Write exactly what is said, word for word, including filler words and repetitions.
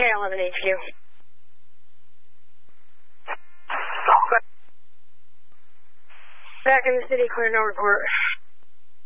K eleven H Q. Back in the city, clear, no report.